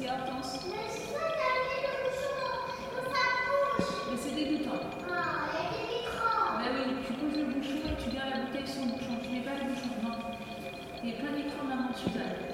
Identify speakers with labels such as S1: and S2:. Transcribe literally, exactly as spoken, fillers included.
S1: qu'il y a, Hortense?
S2: Mais c'est toi qui as mis le bouchon dans sa bouche.
S1: Mais c'est dégoûtant.
S2: Ah, il y a des microbes.
S1: Bah oui, tu poses le bouchon et tu gardes la bouteille sans bouchon. Tu mets pas le bouchon, non. Il y a plein d'écrans, maman Suzanne.